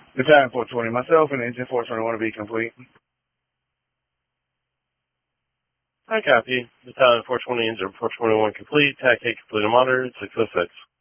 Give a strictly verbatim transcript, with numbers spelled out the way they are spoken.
Battalion four twenty, myself and engine four twenty-one to be complete. I copy. Battalion four twenty, engine four twenty-one complete. T A C eight complete and monitored, six oh six.